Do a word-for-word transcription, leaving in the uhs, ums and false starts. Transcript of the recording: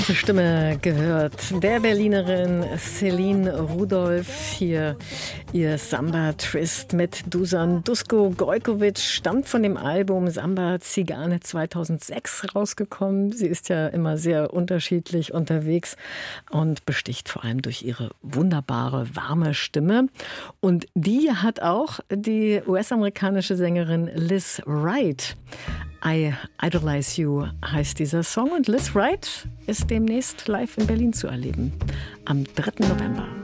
Erste Stimme gehört der Berlinerin Celine Rudolph. Hier ihr Samba-Twist mit Dusan Dusko-Gojkovic stammt von dem Album Samba Zigane zweitausendsechs rausgekommen. Sie ist ja immer sehr unterschiedlich unterwegs und besticht vor allem durch ihre wunderbare, warme Stimme. Und die hat auch die U S-amerikanische Sängerin Lizz Wright. I Idolize You heißt dieser Song und Lizz Wright ist demnächst live in Berlin zu erleben. Am dritten November.